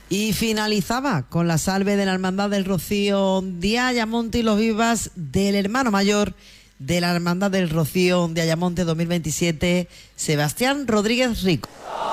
Y finalizaba con la salve de la Hermandad del Rocío de Ayamonte y los vivas del hermano mayor de la Hermandad del Rocío de Ayamonte 2027, Sebastián Rodríguez Rico.